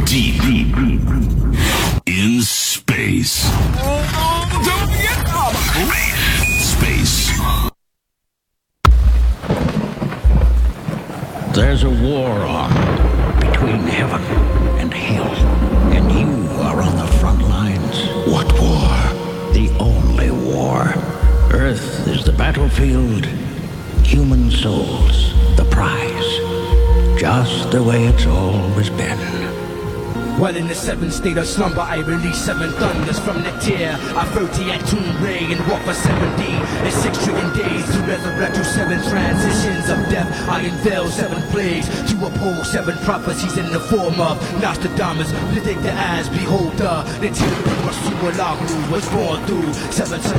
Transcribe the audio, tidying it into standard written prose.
Deep in space. Space. There's a war on between heaven and hell, and you are on the front lines. What war? The only war. Earth is the battlefield, human souls the prize. Just the way it's always been. While in the seventh state of slumber, I release 7 thunders from the tear. I float the Atum ray and walk for 70. It's 6 trillion days to resurrect to 7 transitions of death. I unveil 7 plagues to uphold 7 prophecies in the form of Nostradamus. Predict the as beholder. The tyranny was born through 7